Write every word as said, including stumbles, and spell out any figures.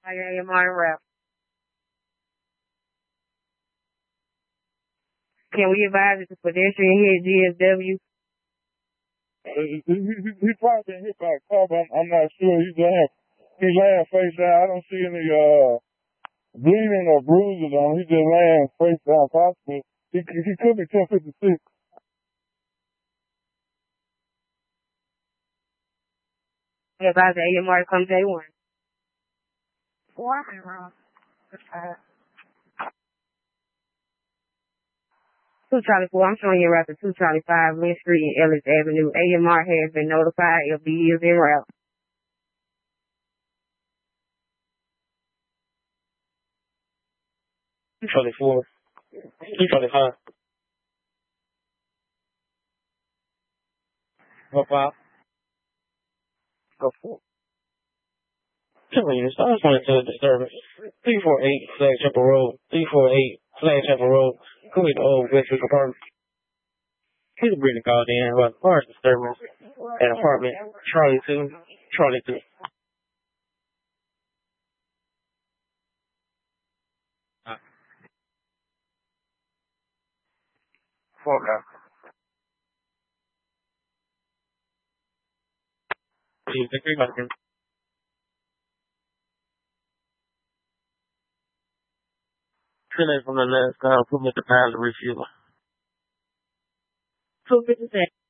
I am on rep. Can we advise that the pedestrian hit G S W? He, he, he probably been hit by a car, but I'm, I'm not sure. He's laying, he's laying face down. I don't see any uh bleeding or bruises on him. He's just laying face down possibly. He, he could be ten fifty-six. I advise the A M R to come J one. What? two Charlie four, I'm showing you route to two Charlie five, Lynn Street and Ellis Avenue. A M R has been notified. L B is en route. two Charlie four, two Charlie five. Go five. Go four. Telling you, I just wanted to disturbance. three four eight Flag Chapel Road. three four eight Flag Chapel Road. Go with the old Westwick apartment. He's bringing the call in about large disturbance at apartment Charlie two, Charlie two. Uh, Four guys. You think we got him? Filling from the left, uh, put me at the pile of refuel. two fifty-seven.